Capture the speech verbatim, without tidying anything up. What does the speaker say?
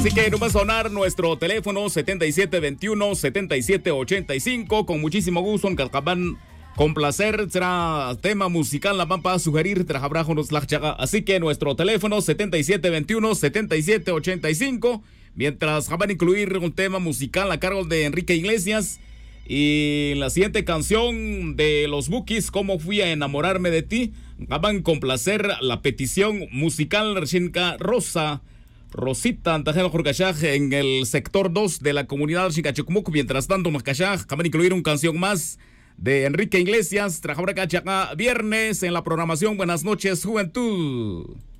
Así que no va a sonar nuestro teléfono setenta y siete veintiuno, setenta y siete ochenta y cinco. Con muchísimo gusto, en Calcabán, con placer, será tema musical, la van para sugerir, trabajarnos la chaga. Así que nuestro teléfono setenta y siete veintiuno, setenta y siete ochenta y cinco. Mientras van a incluir un tema musical a cargo de Enrique Iglesias. Y la siguiente canción de los Bukis, ¿Cómo fui a enamorarme de ti? Van a complacer la petición musical Reshinka Rosa. Rosita Antajeno Jorgashaj en el sector dos de la comunidad Chicachucumuc. Mientras tanto, Macashaj, van a incluir una canción más de Enrique Iglesias. Trajabra Cachaca, viernes en la programación. Buenas noches, juventud.